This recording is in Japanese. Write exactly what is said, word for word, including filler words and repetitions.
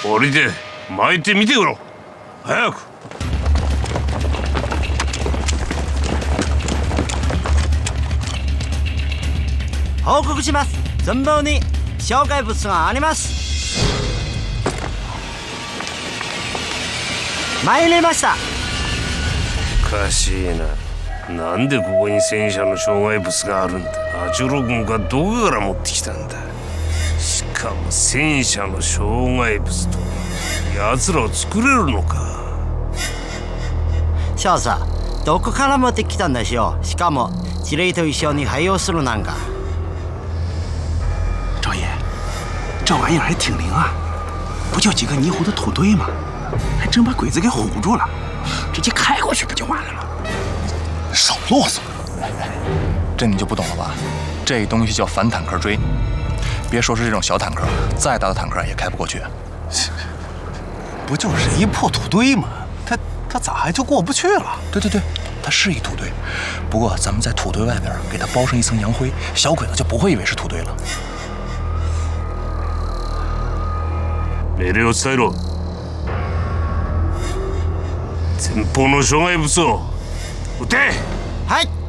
降りて巻いてみてよろ。早く。 報告します。前方に障害物があります。参りました。 おかしいな。なんでここに戦車の障害物があるんだ。八郎君がどこから持ってきたんだ。しかも戦車の障害物と奴らを作れるのか。 少佐、どこから持ってきたんでしょう。しかも地雷と一緒に配用するなんか。 赵爷，这玩意儿还挺灵啊，不就几个泥糊的土堆吗？还真把鬼子给唬住了，直接开过去不就完了吗？ 少啰嗦！这你就不懂了吧？这东西叫反坦克锥，别说是这种小坦克，再大的坦克也开不过去。 不就是一破土堆吗？他他咋还就过不去了？ 对对对，它是一土堆，不过咱们在土堆外边给它包上一层洋灰，小鬼子就不会以为是土堆了。 命令を伝えろ。前方の障害物を撃て。 はい。